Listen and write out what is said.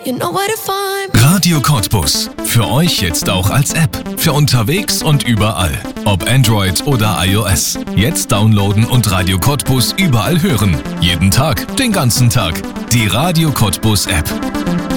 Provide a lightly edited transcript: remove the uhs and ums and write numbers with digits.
you know where to find me. Radio Cottbus. Für euch jetzt auch als App. Für unterwegs und überall. Ob Android oder iOS. Jetzt downloaden und Radio Cottbus überall hören. Jeden Tag, den ganzen Tag. Die Radio Cottbus App.